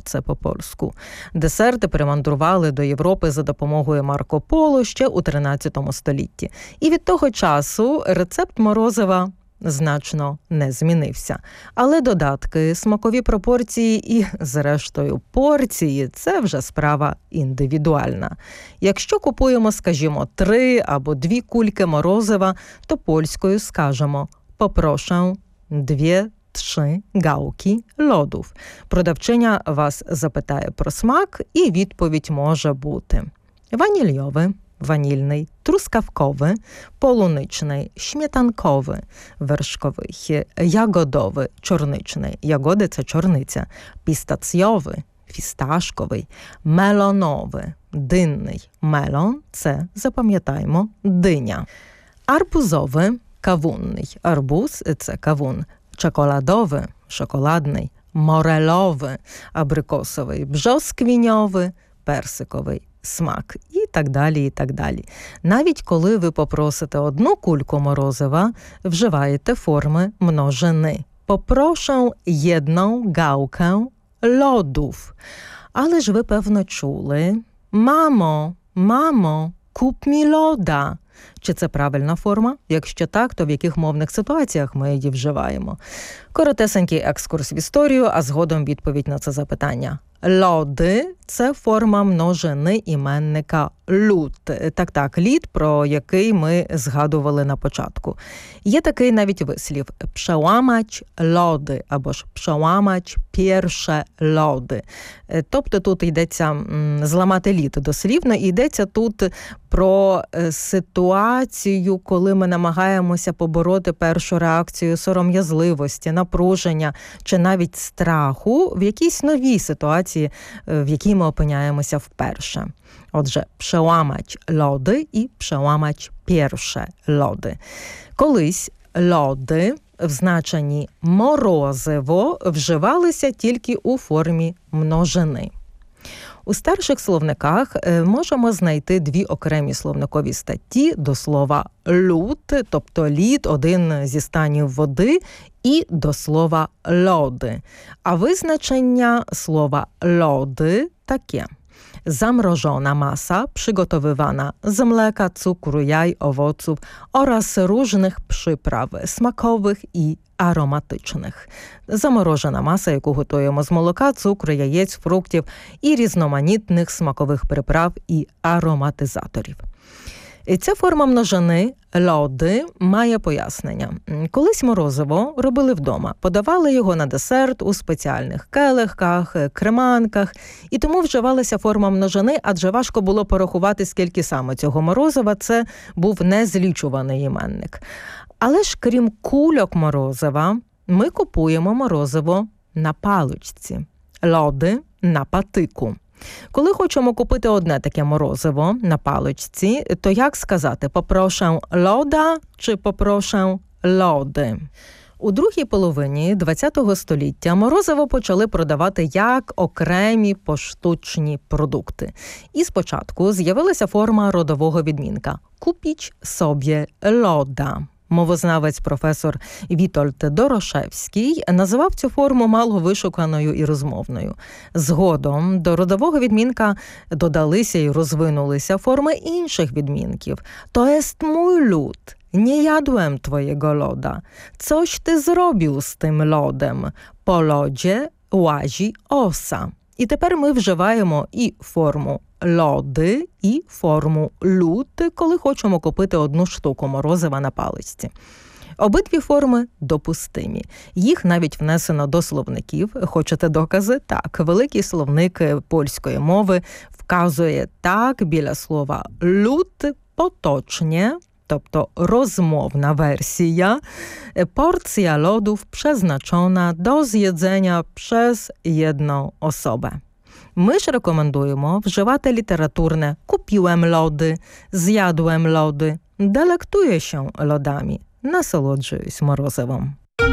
це по-польську. Десерти примандрували до Європи за допомогою Марко Поло ще у 13 столітті. І від того часу рецепт морозива значно не змінився. Але додатки, смакові пропорції і, зрештою, порції – це вже справа індивідуальна. Якщо купуємо, скажімо, 3 або 2 кульки морозива, то польською скажемо «попроszę 2-3 gałki lodów». Продавчиня вас запитає про смак, і відповідь може бути ванільйовий, ванільний, трускавковий, полуничний, śmietankowy, вершковий, ягодовий, чорничний, ягоди – це чорниця, пістаційовий, фісташковий, мелоновий, динний, мелон – це, запам'ятаємо, диня, арбузовий, кавунний, арбуз – це кавун, чоколадовий, шоколадний, мореlowy, абрикосовий, бжосквіньовий, персиковий, смак і так далі, і так далі. Навіть коли ви попросите 1 кульку морозива, вживаєте форми множини. Попрошу 1 gałkę lodów. Але ж ви, певно, чули «Мамо, куп мі лода». Чи це правильна форма? Якщо так, то в яких мовних ситуаціях ми її вживаємо? Коротесенький екскурс в історію, а згодом відповідь на це запитання. Лоди – це форма множини іменника лід. Так, лід, про який ми згадували на початку. Є такий навіть вислів «przełamać lody» або ж «przełamać pierwsze lody». Тобто тут йдеться зламати лід дослівно, і йдеться тут про ситуацію, коли ми намагаємося побороти першу реакцію сором'язливості, напруження чи навіть страху в якійсь новій ситуації, в якій ми опиняємося вперше. Отже, przełamać lody і przełamać pierwsze lody. Колись лоди в значенні морозиво вживалися тільки у формі множини. У старших словниках можемо знайти 2 окремі словникові статті до слова «люд», тобто лід, один зі станів води, і до слова «лоди». А wизначення слова «лоди» таке. Zamrożona masa przygotowywana z mleka, cukru, jaj, owoców oraz różnych przypraw smakowych i ароматичних. Заморожена маса, яку готуємо з молока, цукру, яєць, фруктів і різноманітних смакових приправ і ароматизаторів. І ця форма множини «лоди» має пояснення. Колись морозиво робили вдома, подавали його на десерт у спеціальних келихках, креманках, і тому вживалася форма множини, адже важко було порахувати, скільки саме цього морозива, це був незлічуваний іменник. Але ж крім кульок морозива, ми купуємо морозиво на паличці, лоди на патику. Коли хочемо купити одне таке морозиво на паличці, то як сказати «попрошу лода» чи «попрошу лоди»? У другій половині ХХ століття морозиво почали продавати як окремі поштучні продукти. І спочатку з'явилася форма родового відмінка «купіть собі лода». Мовознавець професор Вітольд Дорошевський називав цю форму мало вишуканою і розмовною. Згодом до родового відмінка додалися і розвинулися форми інших відмінків. «То jest mój lód, nie jadłem twojego loda. Coś ty zrobił z tym lodem. Po lodzie łazi osa». І тепер ми вживаємо і форму лоди, і форму люд, коли хочемо купити 1 штуку морозива на паличці. Обидві форми допустимі. Їх навіть внесено до словників. Хочете докази? Так. Великий словник польської мови вказує так біля слова люд поточnie, тобто rozmowna wersja, porcja lodów przeznaczona do zjedzenia przez jedną osobę. Ми ж рекомендуємо вживати літературне «купіłem лоди», «з'ядłem лоди», «делектує się лодами», «насолоджуюсь морозивом».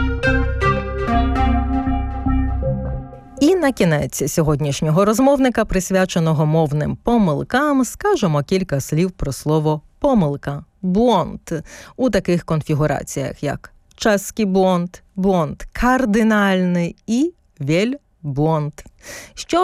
І на кінець сьогоднішнього розмовника, присвяченого мовним помилкам, скажемо кілька слів про слово «помилка» – «błąd» у таких конфігураціях, як «чеський błąd», «błąd кардинальний» і «wielbłąd». Що